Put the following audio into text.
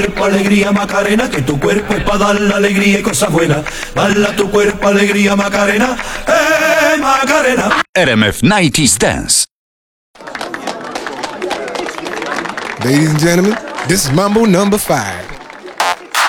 cuerpo alegría Macarena, que tu cuerpo es para dar la alegría y cosas buenas. Dala tu cuerpo alegría Macarena, Macarena. RMF 90s Dance. Ladies and gentlemen, this is Mambo number 5.